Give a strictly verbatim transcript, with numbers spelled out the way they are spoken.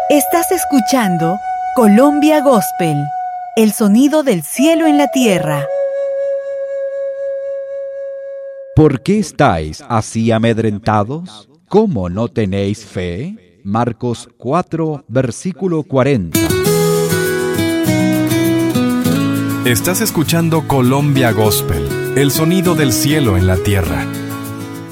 Estás escuchando Colombia Gospel, el sonido del cielo en la tierra. ¿Por qué estáis así amedrentados? ¿Cómo no tenéis fe? Marcos cuatro, versículo cuarenta. Estás escuchando Colombia Gospel, el sonido del cielo en la tierra.